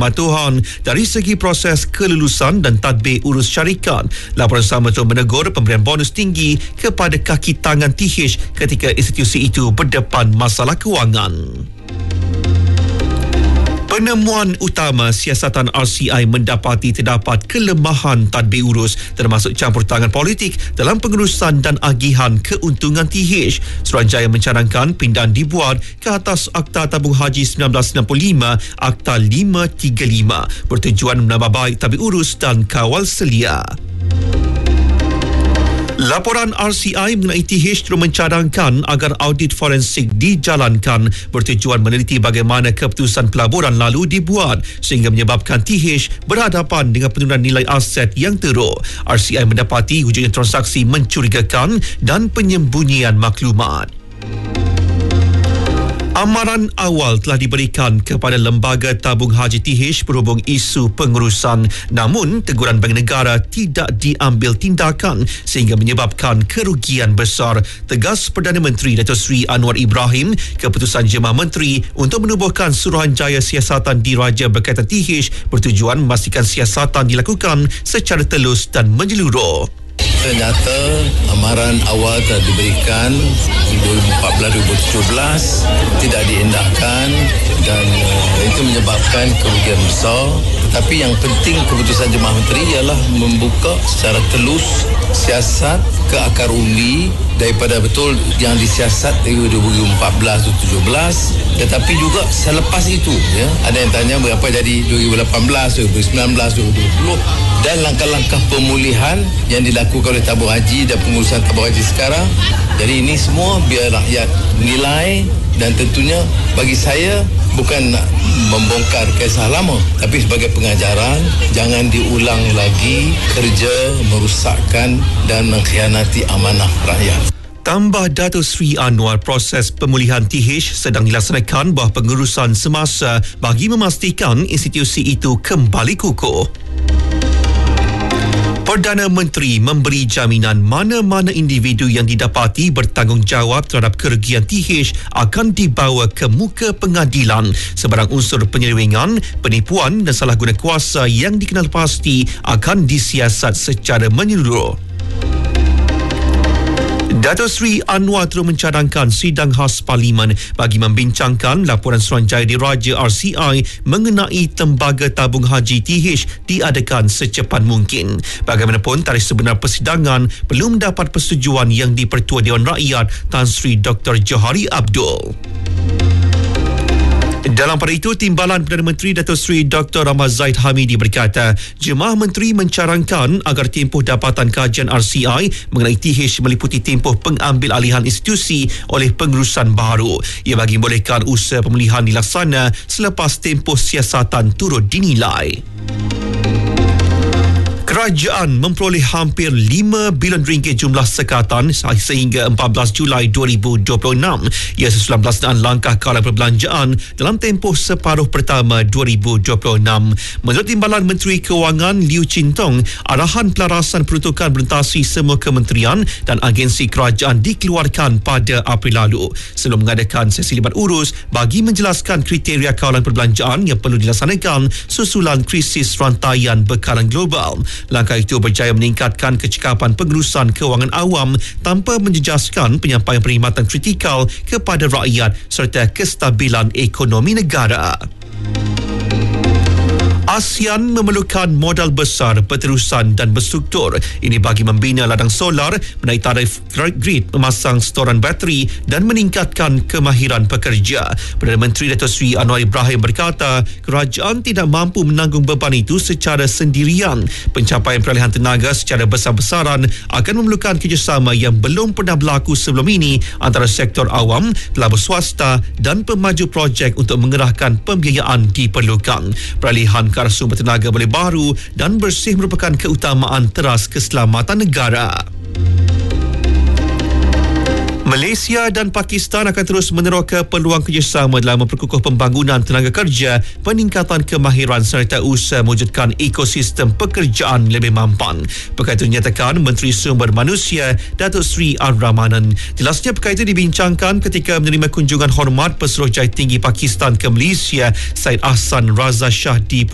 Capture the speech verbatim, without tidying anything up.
kepatuhan dari segi proses kelulusan dan tadbir urus syarikat. Laporan sama itu menegur pemberian bonus tinggi kepada kaki tangan T H ketika institusi itu berdepan masalah kewangan. Penemuan utama siasatan R C I mendapati terdapat kelemahan tadbir urus termasuk campur tangan politik dalam pengurusan dan agihan keuntungan T H. Suruhanjaya mencadangkan pindahan dibuat ke atas Akta Tabung Haji seribu sembilan ratus sembilan puluh lima, Akta lima tiga lima, bertujuan menambah baik tadbir urus dan kawal selia. Laporan R C I mengenai T H terus mencadangkan agar audit forensik dijalankan bertujuan meneliti bagaimana keputusan pelaburan lalu dibuat sehingga menyebabkan T H berhadapan dengan penurunan nilai aset yang teruk. R C I mendapati wujudnya transaksi mencurigakan dan penyembunyian maklumat. Amaran awal telah diberikan kepada Lembaga Tabung Haji T H berhubung isu pengurusan, namun teguran Bank Negara tidak diambil tindakan sehingga menyebabkan kerugian besar. Tegas Perdana Menteri Datuk Seri Anwar Ibrahim, keputusan Jemaah Menteri untuk menubuhkan Suruhanjaya Siasatan Diraja berkaitan T H bertujuan memastikan siasatan dilakukan secara telus dan menyeluruh. Ternyata amaran awal telah diberikan dua ribu empat belas dua ribu tujuh belas tidak diindahkan dan uh, itu menyebabkan kerugian besar. Tetapi yang penting keputusan Jemaah Menteri ialah membuka secara telus siasat ke akar umbi daripada betul yang disiasat dari dua ribu empat belas dua ribu tujuh belas, tetapi juga selepas itu ya, ada yang tanya berapa jadi dua ribu lapan belas, dua ribu sembilan belas, dua ribu dua puluh dan langkah-langkah pemulihan yang dilakukan oleh tabung haji dan pengurusan tabung haji sekarang. Jadi ini semua biar rakyat menilai dan tentunya bagi saya bukan nak membongkar kisah lama tapi sebagai pengajaran jangan diulang lagi kerja merosakkan dan mengkhianati amanah rakyat. Tambah Datuk Seri Anwar, proses pemulihan T H sedang dilaksanakan bawah pengurusan semasa bagi memastikan institusi itu kembali kukuh. Perdana Menteri memberi jaminan mana-mana individu yang didapati bertanggungjawab terhadap kerugian T H akan dibawa ke muka pengadilan. Sebarang unsur penyelewengan, penipuan dan salah guna kuasa yang dikenal pasti akan disiasat secara menyeluruh. Datuk Seri Anwar terus mencadangkan sidang khas Parlimen bagi membincangkan laporan Suruhanjaya Diraja R C I mengenai Tembaga Tabung Haji T H diadakan secepat mungkin. Bagaimanapun, tarikh sebenar persidangan belum dapat persetujuan yang di-Pertua Dewan Rakyat Tan Sri Doktor Johari Abdul. Dalam pada itu, Timbalan Perdana Menteri Datuk Seri Doktor Ahmad Zahid Hamidi berkata, Jemaah Menteri mencarangkan agar tempoh dapatan kajian R C I mengenai T H meliputi tempoh pengambil alihan institusi oleh pengurusan baru. Ia bagi membolehkan usaha pemulihan dilaksana selepas tempoh siasatan turut dinilai. Kerajaan memperoleh hampir lima bilion ringgit jumlah sekatan sehingga empat belas Julai dua ribu dua puluh enam. Ia sesudah pelaksanaan langkah kala perbelanjaan dalam tempoh separuh pertama dua ribu dua puluh enam. Menurut Timbalan Menteri Kewangan Liu Chin Tong, arahan pelarasan peruntukan berentasi semua kementerian dan agensi kerajaan dikeluarkan pada April lalu sebelum mengadakan sesi libat urus bagi menjelaskan kriteria kawalan perbelanjaan yang perlu dilaksanakan susulan krisis rantaian bekalan global. Langkah itu berjaya meningkatkan kecekapan pengurusan kewangan awam tanpa menjejaskan penyampaian perkhidmatan kritikal kepada rakyat serta kestabilan ekonomi negara. ASEAN memerlukan modal besar, berterusan dan berstruktur. Ini bagi membina ladang solar, menaik tarif grid, memasang storan bateri dan meningkatkan kemahiran pekerja. Perdana Menteri Datuk Seri Anwar Ibrahim berkata, kerajaan tidak mampu menanggung beban itu secara sendirian. Pencapaian peralihan tenaga secara besar-besaran akan memerlukan kerjasama yang belum pernah berlaku sebelum ini antara sektor awam, pelabur swasta dan pemaju projek untuk mengerahkan pembiayaan diperlukan. Peralihan ke arah sumber tenaga boleh baru dan bersih merupakan keutamaan teras keselamatan negara. Malaysia dan Pakistan akan terus meneroka peluang kerjasama dalam memperkukuh pembangunan tenaga kerja, peningkatan kemahiran serta usaha mewujudkan ekosistem pekerjaan lebih mampan. Perkara itu dinyatakan Menteri Sumber Manusia Datuk Seri Ar-Rahmanan. Jelasnya perkara itu dibincangkan ketika menerima kunjungan hormat Pesuruhjaya Tinggi Pakistan ke Malaysia Syed Ahsan Raza Shah di